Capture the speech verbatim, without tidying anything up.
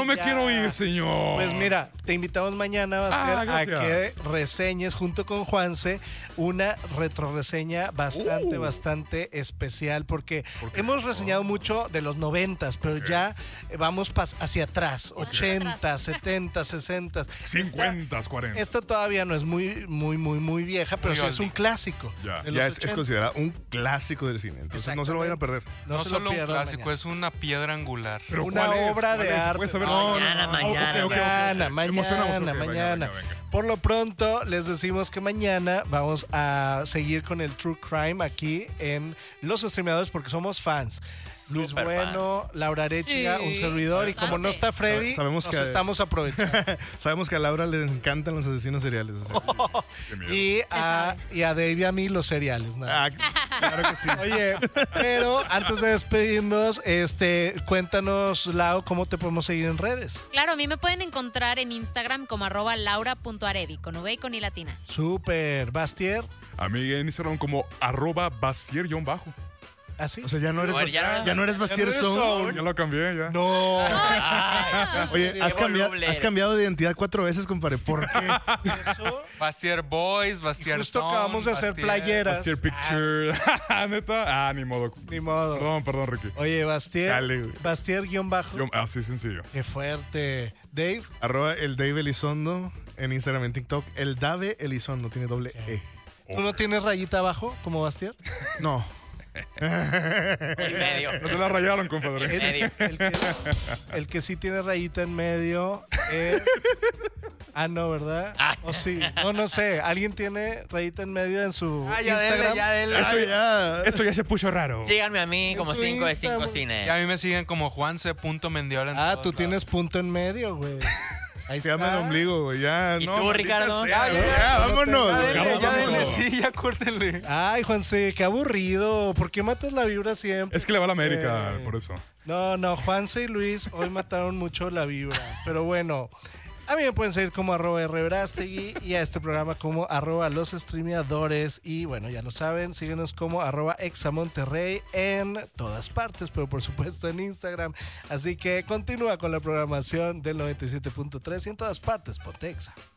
No me ya. quiero ir, señor. Pues mira, te invitamos mañana Bastier, Ah, a gracias. que reseñes junto con Juanse una retroreseña bastante, Uh. bastante especial porque ¿Por qué? hemos reseñado mucho de los noventas, pero Ok. ya vamos pas- hacia atrás, ochenta, setenta, sesenta. cincuenta, cuarenta. Esta todavía no es muy, muy, muy, muy vieja, pero Muy sí es un oldie. clásico. Ya. de los Ya es, es ochenta. considerado un clásico del cine. Entonces no se lo vayan a perder. No, se lo solo un pierdan clásico, mañana. es una piedra angular. ¿Pero una cuál es? obra ¿Cuál de es? arte. ¿Puedes saber? No, Mañana, no, mañana. ok, ok, ok. Mañana, Emocionamos, mañana, ok, venga, mañana. venga, venga. Por lo pronto, les decimos que mañana vamos a seguir con el True Crime aquí en Los Streameadores porque somos fans. Luis Súper Bueno, Laura Arechiga, Sí. un servidor. Y como no está Freddy, Sabemos nos que- estamos aprovechando. Sabemos que a Laura le encantan los asesinos seriales. o sea. Qué miedo. y, a, sabe. y a Dave y a mí los cereales. ¿no? Ah, claro que sí. Oye, pero antes de despedirnos, este, cuéntanos, Lau, cómo te podemos seguir en redes. Claro, a mí me pueden encontrar en Instagram como arroba laura.arevi, con V y con I latina. Súper. Bastier, A mí en Instagram como arroba Bastier-bajo. ¿así? O sea, ya no eres, Bueno, Bas- ya- ya no eres Bastier eres Son. Son. Ya lo cambié, ya. no. Oye, has Qué cambiado, voluble has eres. cambiado de identidad cuatro veces, compadre. ¿Por qué? Eso. Bastier Boys, Bastier Justo Son, acabamos de hacer Bastier- playeras. Bastier Picture. ¿Neta? Ah, ni modo. Ni modo. Perdón, perdón, Ricky. Oye, Bastier. Dale, güey. Bastier guión bajo. Yo, así sencillo. Qué fuerte. Dave. Arroba el Dave Elizondo en Instagram, en TikTok. El Dave Elizondo tiene doble E. ¿Tú no tienes rayita abajo como Bastier? No. El medio. No te la rayaron, El compadre. medio. El que, el que sí tiene rayita en medio es... Ah, no, ¿verdad? O sí. No, no sé. ¿Alguien tiene rayita en medio en su Ah, ya Instagram? denle, ya denle. Esto ya. Esto ya se puso raro. Síganme a mí como En su cinco de cinco Instagram. Y a cine. mí me siguen como juance.mendiola en Ah, todos tú lados. tienes punto en medio, güey. Ahí Se llama el ombligo, güey. Ya, ¿Y no. tú, maldita Ricardo? sea, Ya, güey. ya, Ya, vámonos. ya güey. Denle, Ricardo, ya vámonos. denle, sí, ya córtenle. Ay, Juanse, qué aburrido. ¿Por qué matas la vibra siempre? Es que le va a la América, Sí. por eso. No, no, Juanse y Luis hoy mataron mucho la vibra. Pero bueno, a mí me pueden seguir como arroba rverastegui y a este programa como arroba los streameadores. Y bueno, ya lo saben, síguenos como arroba examonterrey en todas partes, pero por supuesto en Instagram. Así que continúa con la programación del noventa y siete punto tres y en todas partes, ponte Exa.